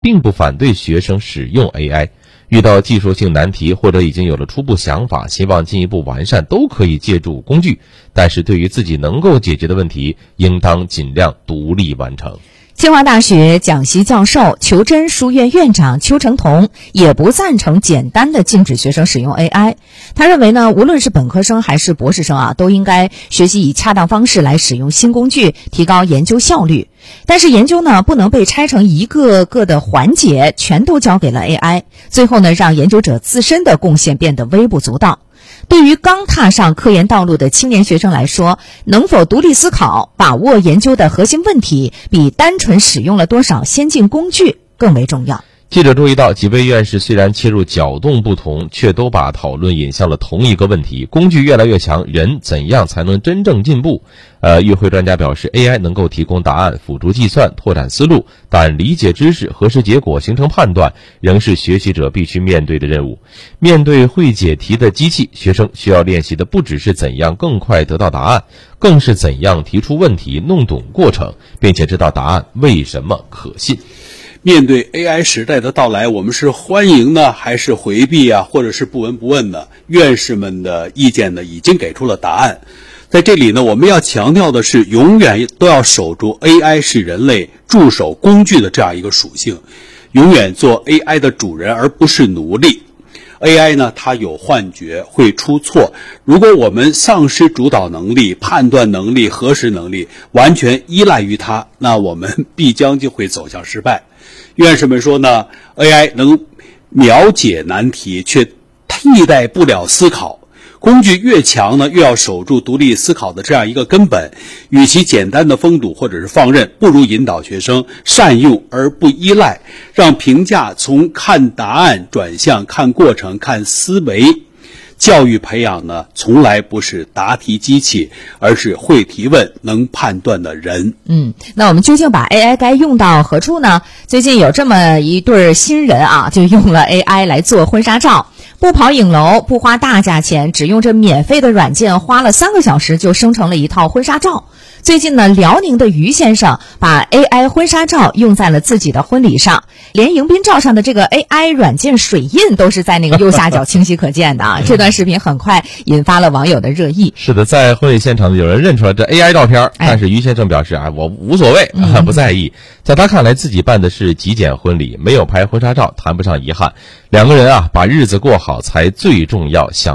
并不反对学生使用 AI。遇到技术性难题或者已经有了初步想法，希望进一步完善，都可以借助工具，但是对于自己能够解决的问题，应当尽量独立完成。 清华大学讲席教授、求真书院院长邱成桐也不赞成简单的禁止学生使用 AI。他认为呢，无论是本科生还是博士生都应该学习以恰当方式来使用新工具，提高研究效率。但是研究呢，不能被拆成一个个的环节，全都交给了 AI， 最后呢，让研究者自身的贡献变得微不足道。对于刚踏上科研道路的青年学生来说，能否独立思考，把握研究的核心问题，比单纯使用了多少先进工具更为重要。 记者注意到，几位院士虽然切入角度不同，却都把讨论引向了同一个问题：工具越来越强，人怎样才能真正进步？与会专家表示 ，AI 能够提供答案、辅助计算、拓展思路，但理解知识、核实结果、形成判断，仍是学习者必须面对的任务。面对会解题的机器，学生需要练习的不只是怎样更快得到答案，更是怎样提出问题、弄懂过程，并且知道答案为什么可信。 面对 AI 时代的到来，我们是欢迎呢，还是回避啊，或者是不闻不问呢？院士们的意见呢，已经给出了答案。在这里呢，我们要强调的是，永远都要守住 AI 是人类助手工具的这样一个属性，永远做 AI 的主人，而不是奴隶。AI 呢，它有幻觉，会出错。如果我们丧失主导能力、判断能力、核实能力，完全依赖于它，那我们必将就会走向失败。院士们说呢 ，AI 能秒解难题，却替代不了思考。工具越强呢，越要守住独立思考的这样一个根本。与其简单的封堵或者是放任，不如引导学生善用而不依赖，让评价从看答案转向看过程、看思维。教育培养呢，从来不是答题机器，而是会提问、能判断的人。 那我们究竟把 AI 该用到何处呢？最近有这么一对新人就用了 AI 来做婚纱照，不跑影楼，不花大价钱，只用这免费的软件，花了3个小时就生成了一套婚纱照。最近呢，辽宁的于先生把 AI 婚纱照用在了自己的婚礼上，连迎宾照上的这个 AI 软件水印都是在那个右下角清晰可见的这段视频很快引发了网友的热议。 是的，在婚礼现场有人认出了这 AI 照片，但是于先生表示我无所谓，不在意。在他看来，自己办的是极简婚礼，没有拍婚纱照，谈不上遗憾。两个人把日子过好才最重要。